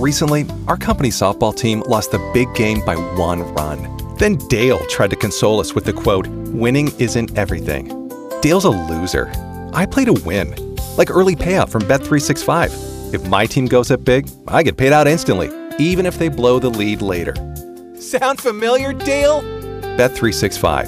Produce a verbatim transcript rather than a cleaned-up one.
Recently, our company softball team lost the big game by one run. Then Dale tried to console us with the quote, "Winning isn't everything." Dale's a loser. I play to win. Like early payout from Bet three sixty-five. If my team goes up big, I get paid out instantly, even if they blow the lead later. Sound familiar, Dale? Bet three sixty-five.